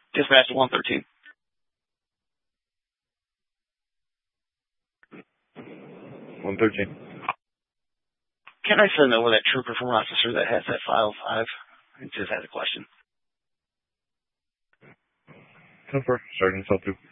Dispatch 113. Can I send over that trooper from Rochester that has that file 5? I just had a question. Trooper, Sergeant Cell 2.